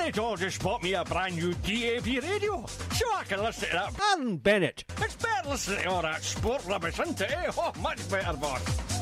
Bennett just bought me a brand new DAB radio, so I can listen to that. And Bennett, it's better listening to all that sport rubbish, isn't it? Oh, much better, boss.